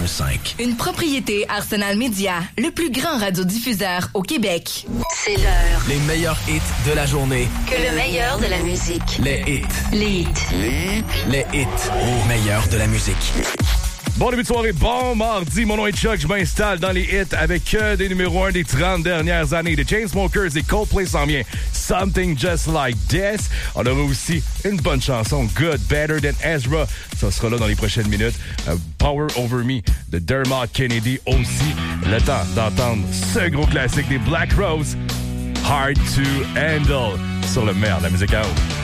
1025. Une propriété Arsenal Média, le plus grand radiodiffuseur au Québec. C'est l'heure. Les meilleurs hits de la journée. Que le meilleur de la musique. Les hits. Les hits. Les hits au meilleur de la musique. Bon début de soirée, bon mardi, mon nom est Chuck, je m'installe dans les hits avec des numéros 1 des 30 dernières années. Les Chainsmokers et Coldplay s'en vient. Something Just Like This. On aura aussi une bonne chanson, Good, Better Than Ezra. Ça sera là dans les prochaines minutes. Power Over Me de Dermot Kennedy aussi. Le temps d'entendre ce gros classique des Black Rose, Hard to Handle, sur le meilleur de la musique à haut.